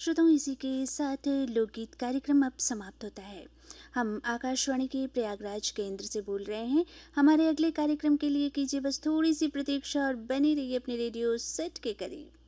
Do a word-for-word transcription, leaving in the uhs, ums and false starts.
श्रोताओं, इसी के साथ लोकगीत कार्यक्रम अब समाप्त होता है। हम आकाशवाणी के प्रयागराज केंद्र से बोल रहे हैं। हमारे अगले कार्यक्रम के लिए कीजिए बस थोड़ी सी प्रतीक्षा और बनी रहिए अपने रेडियो सेट के करीब।